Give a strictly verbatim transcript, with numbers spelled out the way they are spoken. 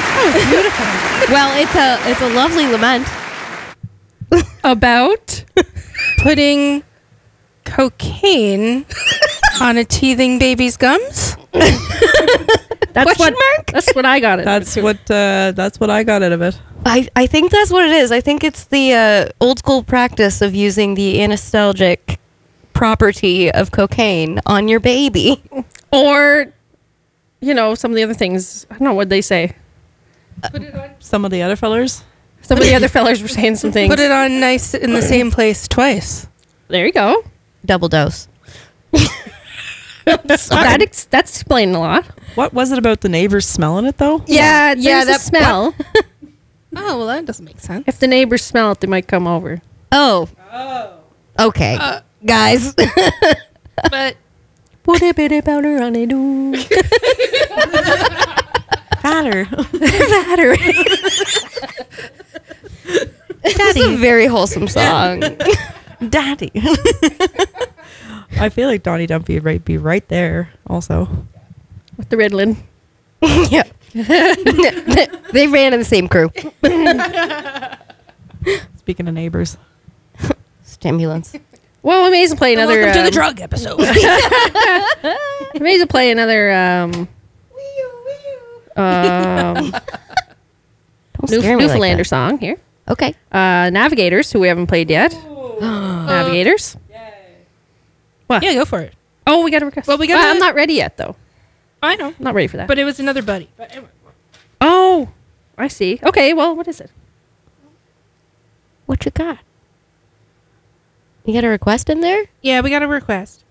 Well, it's a it's a lovely lament. About putting cocaine on a teething baby's gums. That's Question what mark? that's what I got it. That's what uh, that's what I got out of it. I, I think that's what it is. I think it's the uh, old school practice of using the anesthetic property of cocaine on your baby. Or, you know, some of the other things. I don't know what they say. Some of the other fellers. Some of the other fellers were saying some things. Put it on nice in the same place twice. There you go. Double dose. That ex- that's explaining a lot. What was it about the neighbors smelling it though? Yeah, Yeah, yeah, that that- smell. Oh, well, that doesn't make sense. If the neighbors smell it, they might come over. Oh. Okay. Guys. But What a bit about her on a do. Fatter. That's a very wholesome song. Daddy. I feel like Donnie Dumpy would right, be right there also. With the Ritalin. Yeah. They ran in the same crew. Speaking of neighbors. Stimulants. Well, we may as well play another. welcome to the um, drug episode. We may as well play another um, um, Don't New- scare me like Newfoundlander that. song here. Okay. Uh, Navigators, who we haven't played yet. Navigators. What? Yeah, go for it. Oh, we got a request. Well, we Well, gotta- I'm not ready yet, though. I know. I'm not ready for that. But it was another buddy. But anyway. Oh, I see. Okay, well, what is it? What you got? You got a request in there? Yeah, we got a request.